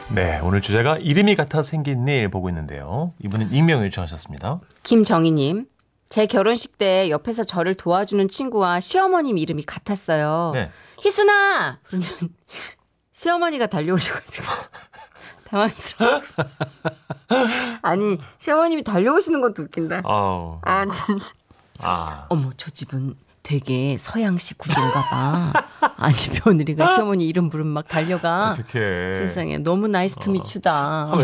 네, 오늘 주제가 이름이 같아 생긴 일 보고 있는데요. 이분은 익명 요청하셨습니다. 김정희님, 제 결혼식 때 옆에서 저를 도와주는 친구와 시어머님 이름이 같았어요. 네. 희순아! 그러면 시어머니가 달려오셔가지고 당황스러웠어. 아니, 시어머님이 달려오시는 것도 웃긴다. 아우. 아, 진짜. 아. 어머, 저 집은 되게 서양식 구조인가 봐. 아니, 며느리가 시어머니 이름 부르면 막 달려가. 어떡해. 세상에, 너무 나이스 투 미추다.